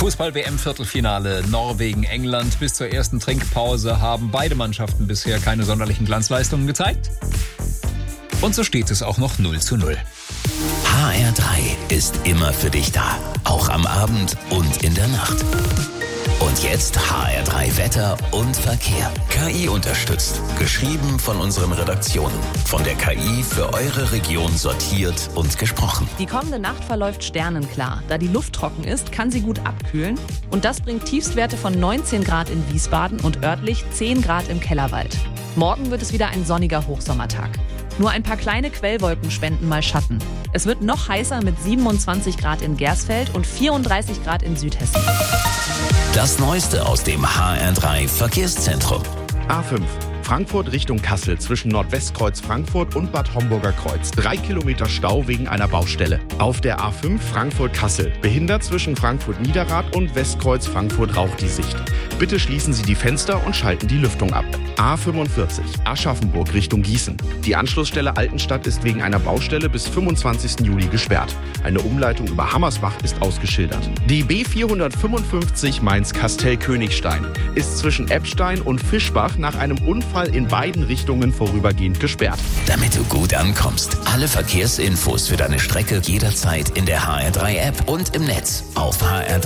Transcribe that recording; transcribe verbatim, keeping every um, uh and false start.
Fußball-W M-Viertelfinale Norwegen-England. Bis zur ersten Trinkpause haben beide Mannschaften bisher keine sonderlichen Glanzleistungen gezeigt. Und so steht es auch noch null zu null. H R drei ist immer für dich da. Auch am Abend und in der Nacht. Und jetzt H R drei Wetter und Verkehr. K I unterstützt. Geschrieben von unseren Redaktionen. Von der K I für eure Region sortiert und gesprochen. Die kommende Nacht verläuft sternenklar. Da die Luft trocken ist, kann sie gut abkühlen. Und das bringt Tiefstwerte von neunzehn Grad in Wiesbaden und örtlich zehn Grad im Kellerwald. Morgen wird es wieder ein sonniger Hochsommertag. Nur ein paar kleine Quellwolken spenden mal Schatten. Es wird noch heißer mit siebenundzwanzig Grad in Gersfeld und vierunddreißig Grad in Südhessen. Das Neueste aus dem H R drei Verkehrszentrum. A fünf. Frankfurt Richtung Kassel zwischen Nordwestkreuz Frankfurt und Bad Homburger Kreuz. Drei Kilometer Stau wegen einer Baustelle. Auf der A fünf Frankfurt-Kassel. Behindert zwischen Frankfurt-Niederrad und Westkreuz Frankfurt raucht die Sicht. Bitte schließen Sie die Fenster und schalten die Lüftung ab. A fünfundvierzig. Aschaffenburg Richtung Gießen. Die Anschlussstelle Altenstadt ist wegen einer Baustelle bis fünfundzwanzigsten Juli gesperrt. Eine Umleitung über Hammersbach ist ausgeschildert. Die B vierhundertfünfundfünfzig Mainz-Kastell-Königstein ist zwischen Eppstein und Fischbach nach einem Unfall in beiden Richtungen vorübergehend gesperrt. Damit du gut ankommst. Alle Verkehrsinfos für deine Strecke jederzeit in der H R drei App und im Netz auf H R drei.